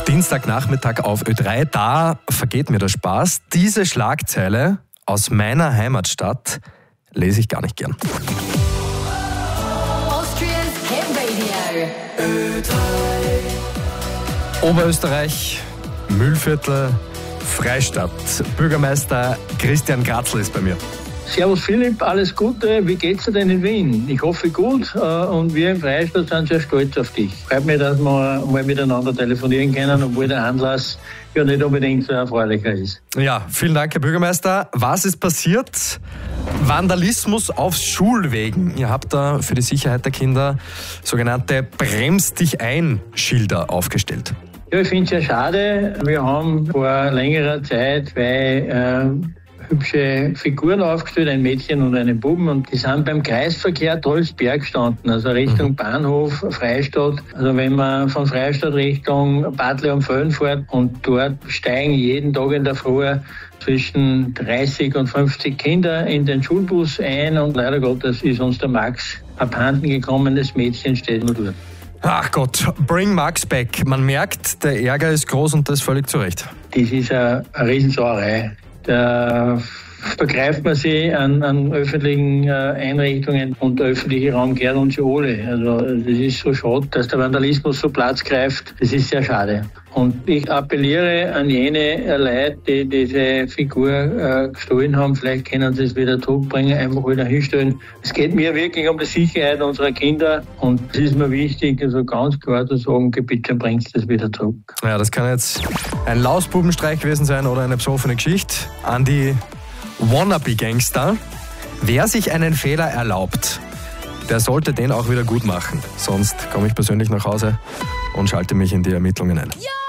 Dienstagnachmittag auf Ö3, da vergeht mir der Spaß. Diese Schlagzeile aus meiner Heimatstadt lese ich gar nicht gern. Oberösterreich, Mühlviertel, Freistadt. Bürgermeister Christian Kratzl ist bei mir. Servus Philipp, alles Gute. Wie geht's dir denn in Wien? Ich hoffe gut und wir im Freistaat sind sehr stolz auf dich. Freut mich, dass wir mal miteinander telefonieren können, obwohl der Anlass ja nicht unbedingt so erfreulicher ist. Ja, vielen Dank, Herr Bürgermeister. Was ist passiert? Vandalismus auf Schulwegen. Ihr habt da für die Sicherheit der Kinder sogenannte Brems-dich-ein-Schilder aufgestellt. Ja, ich finde es ja schade. Wir haben vor längerer Zeit zwei hübsche Figuren aufgestellt, ein Mädchen und einen Buben, und die sind beim Kreisverkehr Tolsberg gestanden, also Richtung Bahnhof, Freistadt. Also wenn man von Freistadt Richtung Bartley am Föhn fährt, und dort steigen jeden Tag in der Früh zwischen 30 und 50 Kinder in den Schulbus ein, und leider Gottes ist uns der Max abhanden gekommen, das Mädchen steht nur dort. Ach Gott, bring Max back. Man merkt, der Ärger ist groß und das völlig zu Recht. Das ist eine Riesensauerei. Da vergreift man sich an öffentlichen Einrichtungen, und der öffentliche Raum gehört uns ja alle. Also das ist so schade, dass der Vandalismus so Platz greift. Das ist sehr schade. Und ich appelliere an jene Leute, die diese Figur gestohlen haben, vielleicht können sie es wieder zurückbringen, einfach wieder hinstellen. Es geht mir wirklich um die Sicherheit unserer Kinder, und es ist mir wichtig, also ganz klar zu sagen, bitte bringt es wieder zurück. Ja, das kann jetzt ein Lausbubenstreich gewesen sein oder eine besoffene Geschichte. An die Wannabe-Gangster. Wer sich einen Fehler erlaubt, der sollte den auch wieder gut machen. Sonst komme ich persönlich nach Hause und schalte mich in die Ermittlungen ein. Ja!